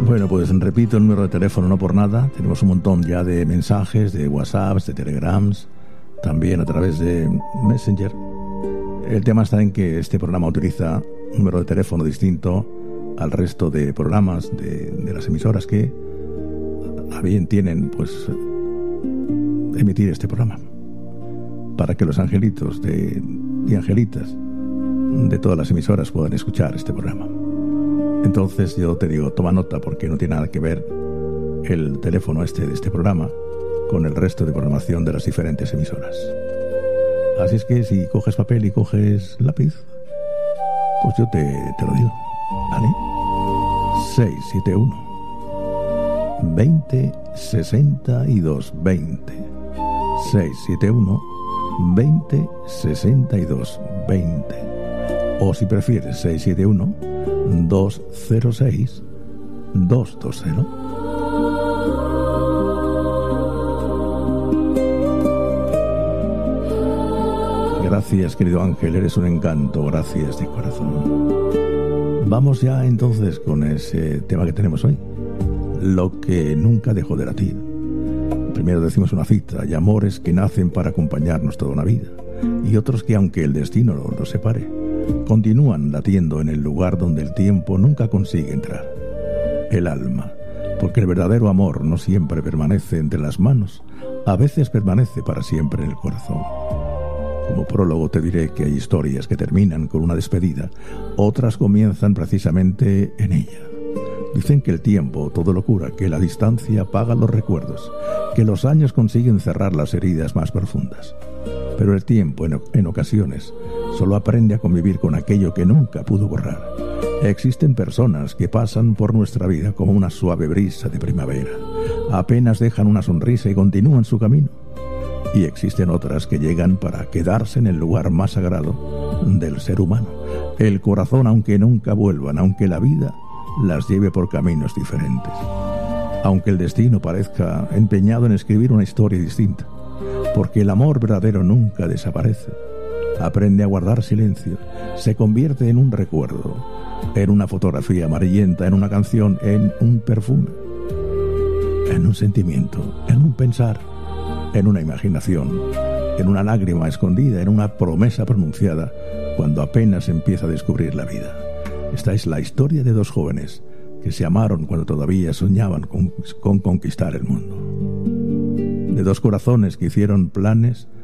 Bueno, pues repito el número de teléfono, no por nada. Tenemos un montón ya de mensajes, de WhatsApps, de Telegrams, también a través de Messenger. El tema está en que este programa utiliza un número de teléfono distinto al resto de programas de las emisoras que a bien tienen, pues, emitir este programa, para que los angelitos y angelitas de todas las emisoras puedan escuchar este programa. Entonces yo te digo, toma nota, porque no tiene nada que ver el teléfono de este programa con el resto de programación de las diferentes emisoras. Así es que si coges papel y coges lápiz, pues yo te lo digo, ¿vale? 671 20 62 20 671 20 62 20, o si prefieres 671 206 220. Gracias, querido Ángel, eres un encanto, gracias de corazón. Vamos ya entonces con ese tema que tenemos hoy, lo que nunca dejó de latir. Primero decimos una cita: hay amores que nacen para acompañarnos toda una vida, y otros que, aunque el destino los separe, continúan latiendo en el lugar donde el tiempo nunca consigue entrar. El alma, porque el verdadero amor no siempre permanece entre las manos, a veces permanece para siempre en el corazón. Como prólogo te diré que hay historias que terminan con una despedida, otras comienzan precisamente en ella. Dicen que el tiempo todo lo cura, que la distancia apaga los recuerdos, que los años consiguen cerrar las heridas más profundas. Pero el tiempo en ocasiones solo aprende a convivir con aquello que nunca pudo borrar. Existen personas que pasan por nuestra vida como una suave brisa de primavera. Apenas dejan una sonrisa y continúan su camino. Y existen otras que llegan para quedarse en el lugar más sagrado del ser humano, el corazón, aunque nunca vuelvan, aunque la vida las lleve por caminos diferentes, aunque el destino parezca empeñado en escribir una historia distinta, porque el amor verdadero nunca desaparece. Aprende a guardar silencio, se convierte en un recuerdo, en una fotografía amarillenta, en una canción, en un perfume, en un sentimiento, en un pensar, en una imaginación, en una lágrima escondida, en una promesa pronunciada cuando apenas empieza a descubrir la vida. Esta es la historia de dos jóvenes que se amaron cuando todavía soñaban con conquistar el mundo. De dos corazones que hicieron planes